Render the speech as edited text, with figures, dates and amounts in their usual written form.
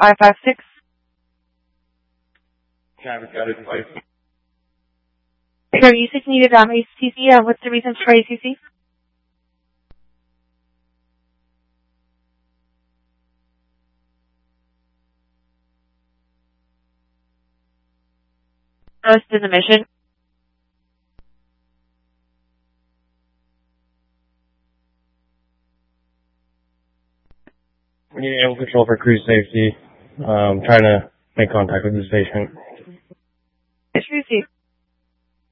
556. Travis got his wife. Sure, you said you needed ACC. What's the reason for ACC? Most in the mission. We need animal control for crew safety. Trying to make contact with this patient. It's received.